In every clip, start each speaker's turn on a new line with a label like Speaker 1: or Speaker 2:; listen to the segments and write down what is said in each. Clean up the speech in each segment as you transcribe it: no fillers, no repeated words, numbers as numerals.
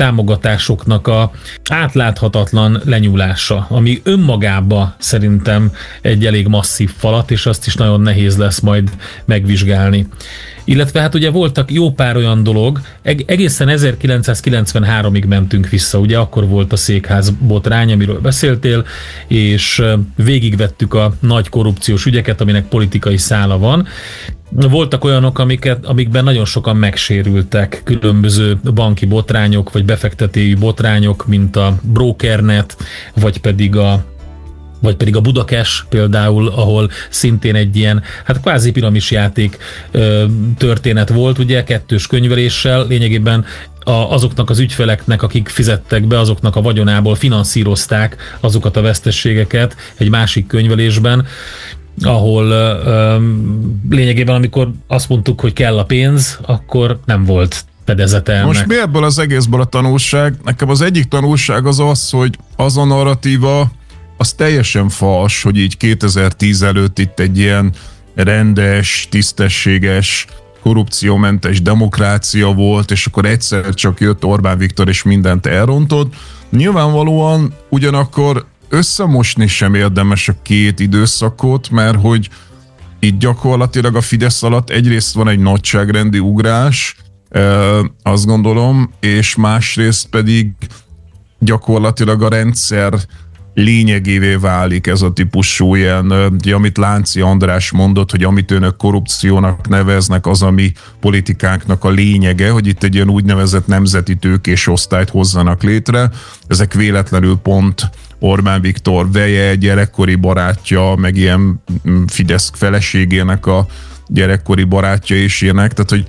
Speaker 1: támogatásoknak a átláthatatlan lenyúlása, ami önmagában szerintem egy elég masszív falat, és azt is nagyon nehéz lesz majd megvizsgálni. Illetve hát ugye voltak jó pár olyan dolog, egészen 1993-ig mentünk vissza, ugye akkor volt a székház botrány, amiről beszéltél, és végigvettük a nagy korrupciós ügyeket, aminek politikai szála van. Voltak olyanok, amikben nagyon sokan megsérültek, különböző banki botrányok, vagy befektetői botrányok, mint a Brokernet, vagy pedig a Budacash például, ahol szintén egy ilyen, hát kvázi piramisjáték történet volt, ugye, kettős könyveléssel, lényegében azoknak az ügyfeleknek, akik fizettek be, azoknak a vagyonából finanszírozták azokat a veszteségeket egy másik könyvelésben, ahol lényegében amikor azt mondtuk, hogy kell a pénz, akkor nem volt fedezete ennek.
Speaker 2: Most mi ebből az egészből a tanulság? Nekem az egyik tanulság az, hogy az a narratíva, az teljesen fals, hogy így 2010 előtt itt egy ilyen rendes, tisztességes, korrupciómentes demokrácia volt, és akkor egyszer csak jött Orbán Viktor, és mindent elrontott. Nyilvánvalóan ugyanakkor összemosni sem érdemes a két időszakot, mert hogy itt gyakorlatilag a Fidesz alatt egyrészt van egy nagyságrendi ugrás, azt gondolom, és másrészt pedig gyakorlatilag a rendszer lényegévé válik ez a típusú ilyen, amit Lánci András mondott, hogy amit önök korrupciónak neveznek, az a mi politikánknak a lényege, hogy itt egy ilyen úgynevezett nemzeti tőkés osztályt hozzanak létre. Ezek véletlenül pont Orbán Viktor veje, gyerekkori barátja, meg ilyen Fidesz feleségének a gyerekkori barátja is ilyenek, tehát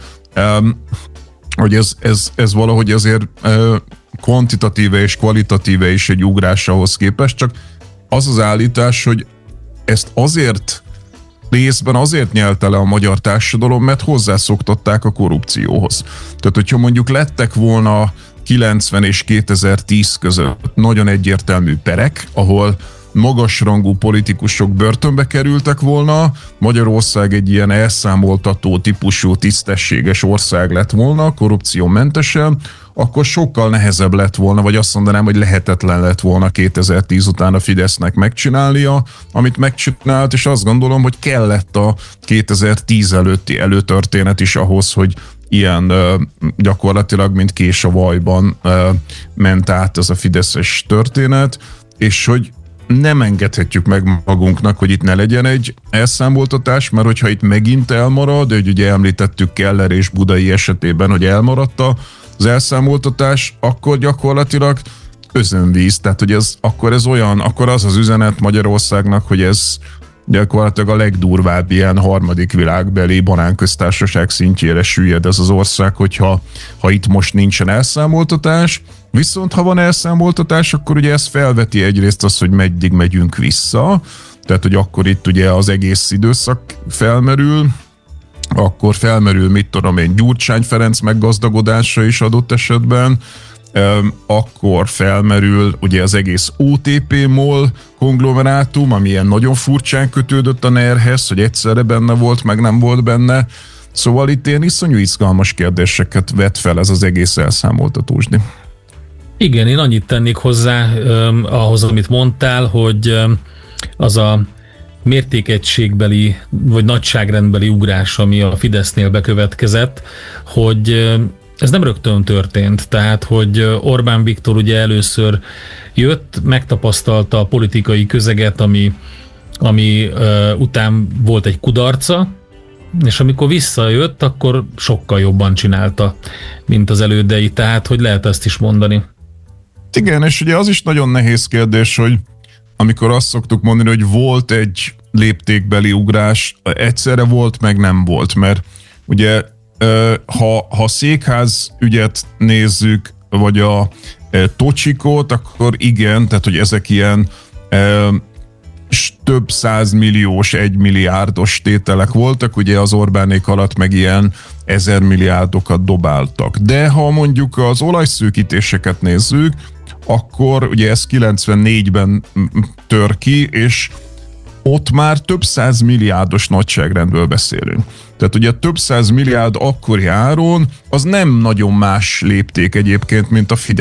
Speaker 2: hogy ez valahogy azért kvantitatíve és kvalitatíve is egy ugrás ahhoz képest, csak az az állítás, hogy ezt részben azért nyelte le a magyar társadalom, mert hozzászoktatták a korrupcióhoz. Tehát, hogyha mondjuk lettek volna 90 és 2010 között nagyon egyértelmű perek, ahol magasrangú politikusok börtönbe kerültek volna, Magyarország egy ilyen elszámoltató típusú tisztességes ország lett volna, korrupciómentesen, akkor sokkal nehezebb lett volna, vagy azt mondanám, hogy lehetetlen lett volna 2010 után a Fidesznek megcsinálnia, amit megcsinált, és azt gondolom, hogy kellett a 2010 előtti előtörténet is ahhoz, hogy ilyen gyakorlatilag, mint kés a vajban ment át ez a fideszes történet, és hogy nem engedhetjük meg magunknak, hogy itt ne legyen egy elszámoltatás, mert hogyha itt megint elmarad, hogy ugye említettük Keller és Budai esetében, hogy elmaradt az elszámoltatás, akkor gyakorlatilag özönvíz, tehát hogy akkor az az üzenet Magyarországnak, hogy ez gyakorlatilag a legdurvább ilyen harmadik világbeli banánköztársaság szintjére süllyed ez az ország, hogyha itt most nincsen elszámoltatás. Viszont ha van elszámoltatás, akkor ugye ez felveti egyrészt azt, hogy meddig megyünk vissza, tehát hogy akkor itt ugye az egész időszak felmerül, akkor felmerül, mit tudom én, Gyurcsány Ferenc meggazdagodása is adott esetben, akkor felmerül ugye az egész OTP-MOL konglomerátum, ami ilyen nagyon furcsán kötődött a NER-hez, hogy egyszerre benne volt, meg nem volt benne. Szóval itt ilyen iszonyú izgalmas kérdéseket vet fel ez az egész elszámoltatósdi.
Speaker 1: Igen, én annyit tennék hozzá ahhoz, amit mondtál, hogy az a mértékegységbeli vagy nagyságrendbeli ugrás, ami a Fidesznél bekövetkezett, hogy ez nem rögtön történt, tehát hogy Orbán Viktor ugye először jött, megtapasztalta a politikai közeget, ami után volt egy kudarca, és amikor visszajött, akkor sokkal jobban csinálta, mint az elődei, tehát hogy lehet ezt is mondani.
Speaker 2: Igen, és ugye az is nagyon nehéz kérdés, hogy amikor azt szoktuk mondani, hogy volt egy léptékbeli ugrás, egyszerre volt, meg nem volt, mert ugye ha székház ügyet nézzük, vagy a Tocsikót, akkor igen, tehát hogy ezek ilyen több százmilliós, egymilliárdos tételek voltak, ugye az Orbánék alatt meg ilyen 1000 milliárdokat dobáltak. De ha mondjuk az olajszűkítéseket nézzük, akkor ugye ez 94-ben tör ki, és ott már több 100 milliárdos nagyságrendből beszélünk. Tehát ugye több 100 milliárd akkori áron az nem nagyon más lépték egyébként, mint a Fidesz